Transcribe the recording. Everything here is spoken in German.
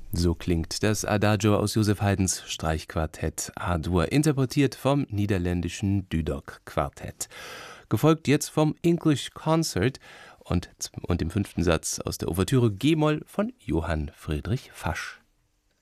So klingt das Adagio aus Joseph Haydns Streichquartett A-Dur, interpretiert vom niederländischen Dudok-Quartett. Gefolgt jetzt vom English Concert und dem 5. Satz aus der Ouvertüre G-Moll von Johann Friedrich Fasch.